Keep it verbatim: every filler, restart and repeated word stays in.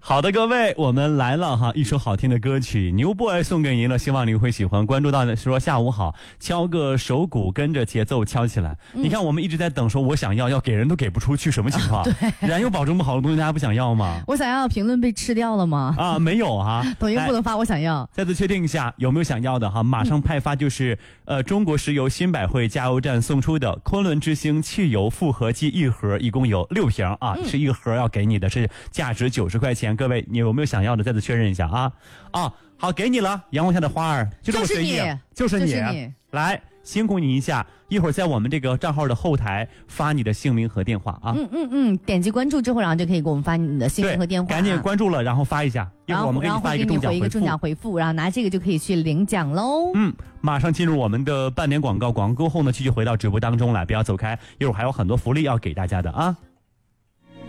好的，各位，我们来了哈，一首好听的歌曲 New Boy 送给您了，希望您会喜欢。关注到说下午好，敲个手鼓，跟着节奏敲起来、嗯、你看我们一直在等说我想要，要给人都给不出去，什么情况、啊、对，燃油保证不好的东西大家不想要吗？ 我想要评论被吃掉了吗？ 啊，没有啊， 抖音不能发我想要。 再次确定一下有没有想要的哈，马上派发就是、嗯、呃中国石油新百汇加油站送出的昆仑之星汽油复合剂一盒，一共有六瓶啊、嗯，是一盒要给你的，是价值九十块钱。各位，你有没有想要的？再次确认一下啊啊！好，给你了，阳光下的花儿，就这么随意，就是你，就是你，来辛苦你一下，一会儿在我们这个账号的后台发你的姓名和电话啊。 嗯嗯嗯，点击关注之后，然后就可以给我们发你的姓名和电话、啊， 赶紧关注了，然后发一下，一会儿我们给你发一个中奖回复， 一个中奖回复，然后拿这个就可以去领奖喽。 嗯，马上进入我们的半点广告，广告过后呢，继续回到直播当中来，不要走开，一会儿还有很多福利要给大家的啊。